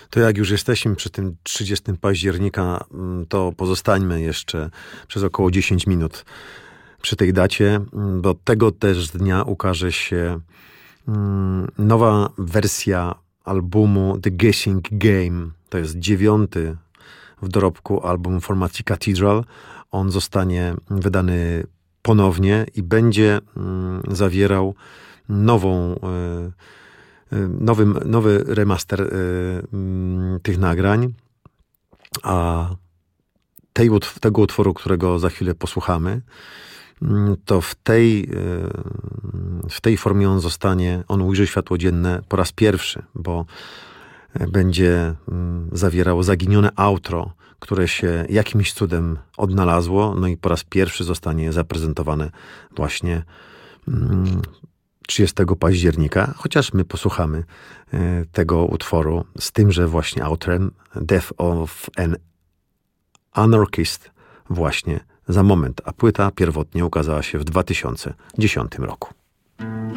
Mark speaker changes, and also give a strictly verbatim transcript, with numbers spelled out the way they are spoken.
Speaker 1: To jak już jesteśmy przy tym trzydziestego października, to pozostańmy jeszcze przez około dziesięć minut przy tej dacie, bo tego też dnia ukaże się nowa wersja albumu The Guessing Game. To jest dziewiąty w dorobku album formacji Cathedral. On zostanie wydany ponownie i będzie zawierał nową Nowy, nowy remaster y, y, tych nagrań, a tej, tego utworu, którego za chwilę posłuchamy, y, to w tej, y, w tej formie on zostanie, on ujrzy światło dzienne po raz pierwszy, bo będzie y, zawierał zaginione outro, które się jakimś cudem odnalazło, no i po raz pierwszy zostanie zaprezentowane właśnie y, trzydziestego października, chociaż my posłuchamy e, tego utworu z tymże właśnie autorem, Death of an Anarchist, właśnie za moment, a płyta pierwotnie ukazała się w dwa tysiące dziesiątym roku.